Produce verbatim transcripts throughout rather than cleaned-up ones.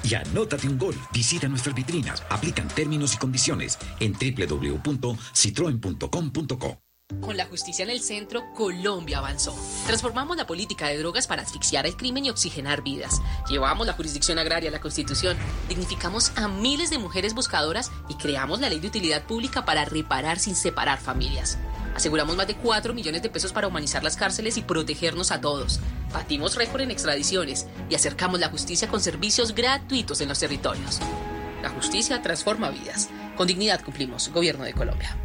y anótate un gol. Visita nuestras vitrinas, aplican términos y condiciones en doble u doble u doble u punto citroen punto com punto co. Con la justicia en el centro, Colombia avanzó. Transformamos la política de drogas para asfixiar el crimen y oxigenar vidas. Llevamos la jurisdicción agraria a la Constitución. Dignificamos a miles de mujeres buscadoras y creamos la ley de utilidad pública para reparar sin separar familias. Aseguramos más de cuatro millones de pesos para humanizar las cárceles y protegernos a todos. Batimos récord en extradiciones y acercamos la justicia con servicios gratuitos en los territorios. La justicia transforma vidas. Con dignidad cumplimos. Gobierno de Colombia.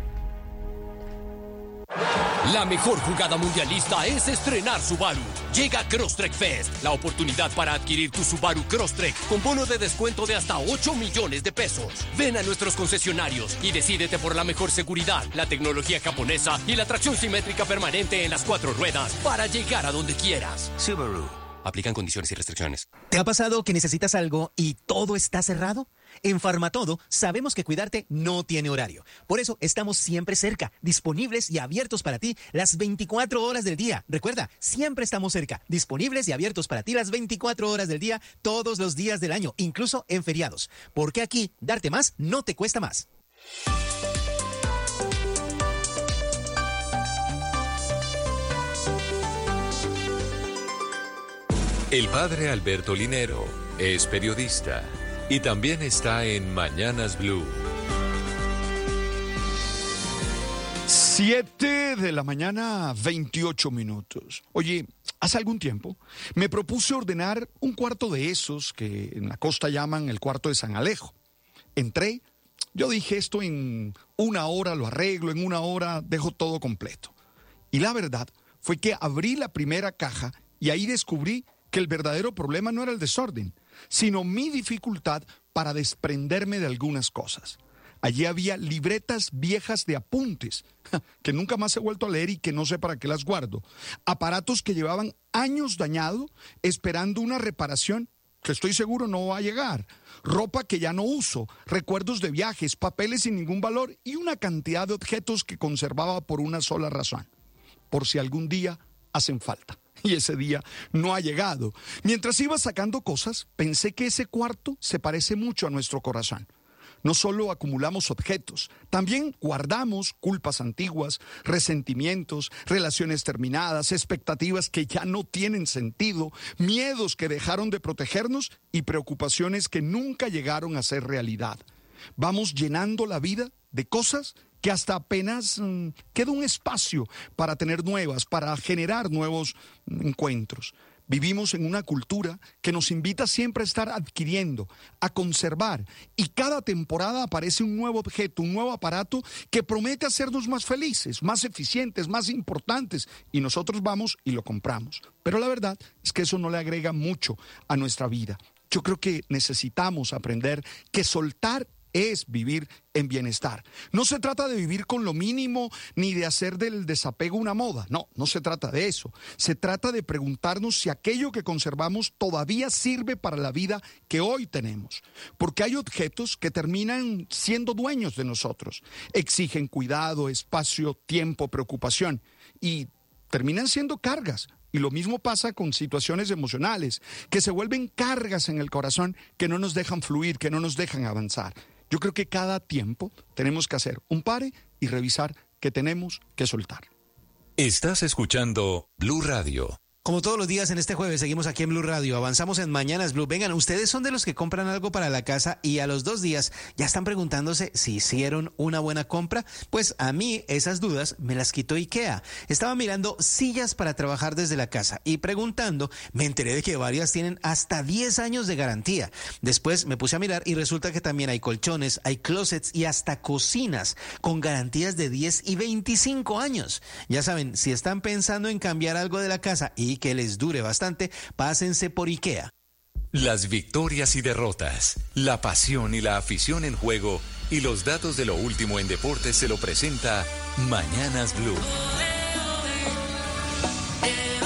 La mejor jugada mundialista es estrenar Subaru. Llega Crosstrek Fest, la oportunidad para adquirir tu Subaru Crosstrek con bono de descuento de hasta ocho millones de pesos. Ven a nuestros concesionarios y decídete por la mejor seguridad, la tecnología japonesa y la tracción simétrica permanente en las cuatro ruedas para llegar a donde quieras. Subaru. Aplican condiciones y restricciones. ¿Te ha pasado que necesitas algo y todo está cerrado? En Farmatodo sabemos que cuidarte no tiene horario. Por eso estamos siempre cerca, disponibles y abiertos para ti las veinticuatro horas del día. Recuerda, siempre estamos cerca, disponibles y abiertos para ti las veinticuatro horas del día, todos los días del año, incluso en feriados. Porque aquí, darte más no te cuesta más. El padre Alberto Linero es periodista y también está en Mañanas Blue. Siete de la mañana, veintiocho minutos. Oye, hace algún tiempo me propuse ordenar un cuarto de esos que en la costa llaman el cuarto de San Alejo. Entré, yo dije esto en una hora lo arreglo, en una hora dejo todo completo. Y la verdad fue que abrí la primera caja y ahí descubrí que el verdadero problema no era el desorden, sino mi dificultad para desprenderme de algunas cosas. Allí había libretas viejas de apuntes, que nunca más he vuelto a leer y que no sé para qué las guardo. Aparatos que llevaban años dañados, esperando una reparación que estoy seguro no va a llegar. Ropa que ya no uso, recuerdos de viajes, papeles sin ningún valor y una cantidad de objetos que conservaba por una sola razón: por si algún día hacen falta. Y ese día no ha llegado. Mientras iba sacando cosas, pensé que ese cuarto se parece mucho a nuestro corazón. No solo acumulamos objetos, también guardamos culpas antiguas, resentimientos, relaciones terminadas, expectativas que ya no tienen sentido, miedos que dejaron de protegernos y preocupaciones que nunca llegaron a ser realidad. Vamos llenando la vida de cosas que hasta apenas mmm, queda un espacio para tener nuevas, para generar nuevos mmm, encuentros. Vivimos en una cultura que nos invita siempre a estar adquiriendo, a conservar, y cada temporada aparece un nuevo objeto, un nuevo aparato que promete hacernos más felices, más eficientes, más importantes, y nosotros vamos y lo compramos. Pero la verdad es que eso no le agrega mucho a nuestra vida. Yo creo que necesitamos aprender que soltar es vivir en bienestar. No se trata de vivir con lo mínimo ni de hacer del desapego una moda. No, no se trata de eso. Se trata de preguntarnos si aquello que conservamos todavía sirve para la vida que hoy tenemos. Porque hay objetos que terminan siendo dueños de nosotros. Exigen cuidado, espacio, tiempo, preocupación y terminan siendo cargas. Y lo mismo pasa con situaciones emocionales, que se vuelven cargas en el corazón, que no nos dejan fluir, que no nos dejan avanzar. Yo creo que cada tiempo tenemos que hacer un pare y revisar qué tenemos que soltar. Estás escuchando Blue Radio. Como todos los días en este jueves, seguimos aquí en Blue Radio, avanzamos en Mañanas Blue. Vengan, ustedes son de los que compran algo para la casa y a los dos días ya están preguntándose si hicieron una buena compra. Pues a mí esas dudas me las quitó IKEA. Estaba mirando sillas para trabajar desde la casa y preguntando, me enteré de que varias tienen hasta diez años de garantía. Después me puse a mirar y resulta que también hay colchones, hay closets y hasta cocinas con garantías de diez y veinticinco años. Ya saben, si están pensando en cambiar algo de la casa y que les dure bastante, pásense por IKEA. Las victorias y derrotas, la pasión y la afición en juego y los datos de lo último en deportes se lo presenta Mañanas Blue.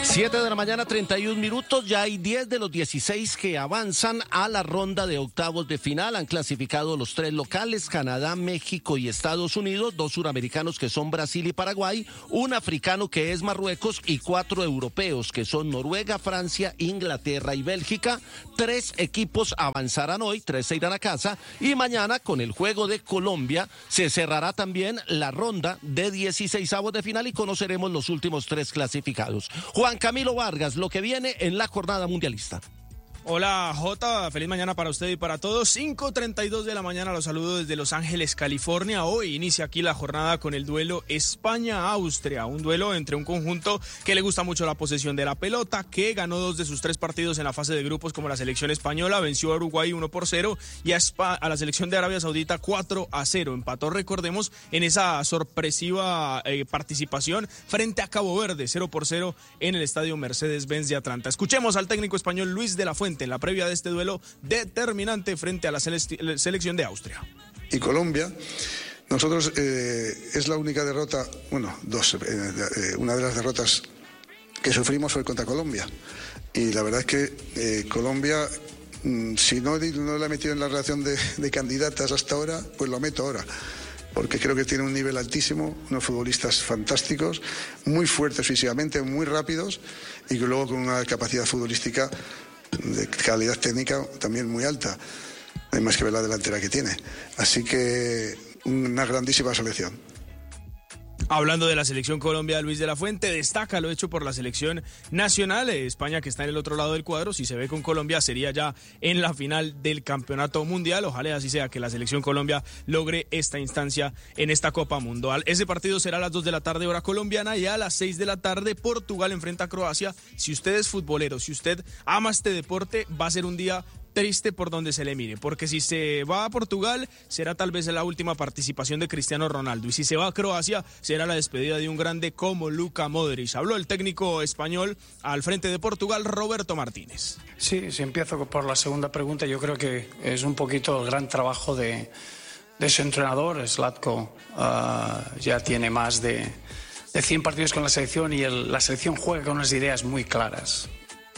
siete de la mañana, treinta y un minutos. Ya hay diez de los dieciséis que avanzan a la ronda de octavos de final. Han clasificado los tres locales, Canadá, México y Estados Unidos, dos suramericanos que son Brasil y Paraguay, un africano que es Marruecos y cuatro europeos que son Noruega, Francia, Inglaterra y Bélgica. Tres equipos avanzarán hoy, tres se irán a casa y mañana con el juego de Colombia se cerrará también la ronda de dieciseisavos de final y conoceremos los últimos tres clasificados. Juan Camilo Vargas, lo que viene en la jornada mundialista. Hola Jota, feliz mañana para usted y para todos. cinco treinta y dos de la mañana, los saludo desde Los Ángeles, California. Hoy inicia aquí la jornada con el duelo España-Austria, un duelo entre un conjunto que le gusta mucho la posesión de la pelota, que ganó dos de sus tres partidos en la fase de grupos como la selección española, venció a Uruguay uno por cero y a, Spa, a la selección de Arabia Saudita cuatro a cero. Empató, recordemos, en esa sorpresiva eh, participación frente a Cabo Verde, cero por cero en el estadio Mercedes-Benz de Atlanta. Escuchemos al técnico español Luis de la Fuente en la previa de este duelo determinante frente a la sele- selección de Austria. Y Colombia, nosotros eh, es la única derrota, bueno, dos, eh, eh, una de las derrotas que sufrimos fue contra Colombia. Y la verdad es que eh, Colombia, mmm, si no, no la he metido en la relación de, de candidatas hasta ahora, pues lo meto ahora. Porque creo que tiene un nivel altísimo, unos futbolistas fantásticos, muy fuertes físicamente, muy rápidos y que luego con una capacidad futbolística de calidad técnica también muy alta. Hay más que ver la delantera que tiene. Así que una grandísima selección. Hablando de la selección Colombia, Luis de la Fuente destaca lo hecho por la selección nacional. España, que está en el otro lado del cuadro, si se ve con Colombia sería ya en la final del campeonato mundial. Ojalá así sea, que la selección Colombia logre esta instancia en esta Copa Mundial. Ese partido será a las dos de la tarde hora colombiana y a las seis de la tarde Portugal enfrenta a Croacia. Si usted es futbolero, si usted ama este deporte, va a ser un día triste por donde se le mire, porque si se va a Portugal será tal vez la última participación de Cristiano Ronaldo y si se va a Croacia será la despedida de un grande como Luka Modric. Habló el técnico español al frente de Portugal, Roberto Martínez. Sí, si empiezo por la segunda pregunta, yo creo que es un poquito el gran trabajo de, de su entrenador. Zlatko uh, ya tiene más de, de cien partidos con la selección y el, la selección juega con unas ideas muy claras.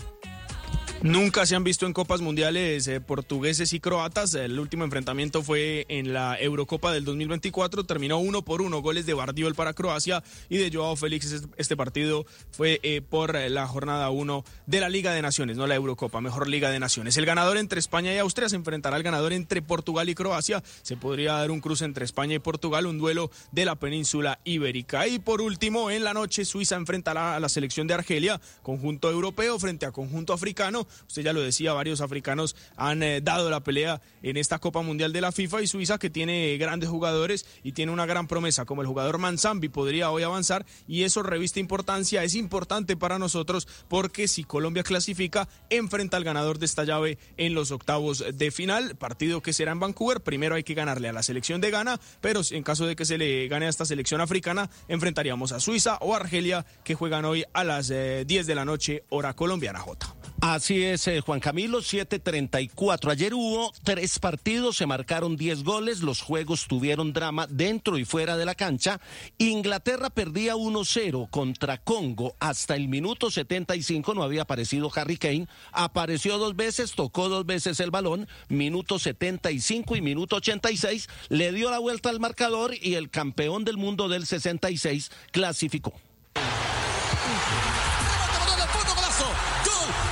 Nunca se han visto en copas mundiales eh, portugueses y croatas. El último enfrentamiento fue en la Eurocopa del dos mil veinticuatro. Terminó uno por uno, goles de Bardiol para Croacia y de Joao Félix. Este partido fue eh, por la jornada uno de la Liga de Naciones, no la Eurocopa, mejor Liga de Naciones. El ganador entre España y Austria se enfrentará al ganador entre Portugal y Croacia. Se podría dar un cruce entre España y Portugal, un duelo de la península ibérica. Y por último, en la noche, Suiza enfrentará a la selección de Argelia, conjunto europeo frente a conjunto africano. Usted ya lo decía, varios africanos han eh, dado la pelea en esta Copa Mundial de la FIFA y Suiza, que tiene grandes jugadores y tiene una gran promesa como el jugador Manzambi, podría hoy avanzar y eso reviste importancia, es importante para nosotros porque si Colombia clasifica, enfrenta al ganador de esta llave en los octavos de final, partido que será en Vancouver. Primero hay que ganarle a la selección de Ghana, pero en caso de que se le gane a esta selección africana, enfrentaríamos a Suiza o Argelia, que juegan hoy a las eh, diez de la noche, hora colombiana, Jota. Así es, eh, Juan Camilo, siete treinta y cuatro. Ayer hubo tres partidos, se marcaron diez goles, los juegos tuvieron drama dentro y fuera de la cancha. Inglaterra perdía uno cero contra Congo. Hasta el minuto setenta y cinco no había aparecido Harry Kane. Apareció dos veces, tocó dos veces el balón. Minuto setenta y cinco y minuto ochenta y seis. Le dio la vuelta al marcador y el campeón del mundo del sesenta y seis clasificó.